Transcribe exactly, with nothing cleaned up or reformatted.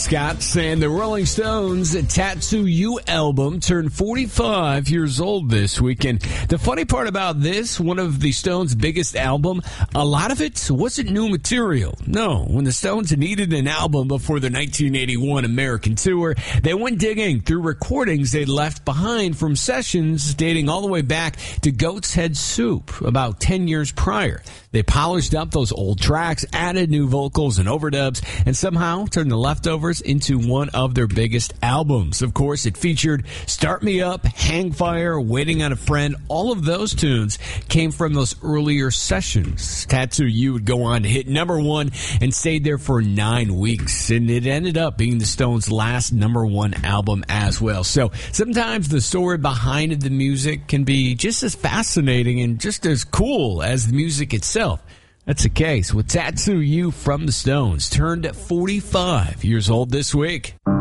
Scott saying the Rolling Stones' Tattoo You album turned forty-five years old this week. And the funny part about this, one of the Stones' biggest album, a lot of it wasn't new material. No, when the Stones needed an album before their nineteen eighty-one American tour, they went digging through recordings they'd left behind from sessions dating all the way back to Goat's Head Soup about ten years prior. They polished up those old tracks, added new vocals and overdubs, and somehow turned the leftovers into one of their biggest albums. Of course, it featured Start Me Up, Hang Fire, Waiting on a Friend. All of those tunes came from those earlier sessions. Tattoo You would go on to hit number one and stayed there for nine weeks. And it ended up being the Stones' last number one album as well. So sometimes the story behind the music can be just as fascinating and just as cool as the music itself. That's the case with Tattoo You from the Stones, turned forty-five years old this week.